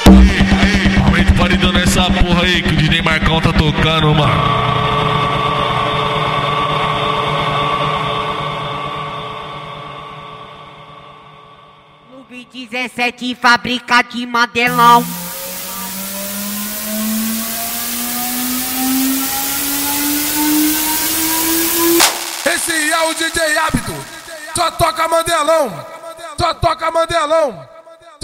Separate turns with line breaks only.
Aumenta o paredão nessa porra aí que o DJ Marcão tá tocando, mano.
Clube 17, fábrica de Mandelão.
Esse é o DJ Hábito, só toca Mandelão, só toca Mandelão.